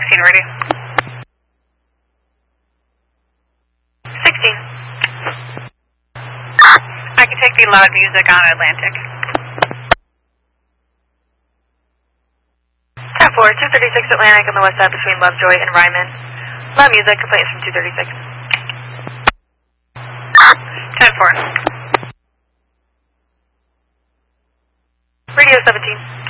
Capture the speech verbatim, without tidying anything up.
sixteen ready. sixteen. I can take the loud music on Atlantic. ten four, two thirty-six Atlantic on the west side between Lovejoy and Ryman. Loud music, complaints from two thirty-six. ten four. Radio seventeen.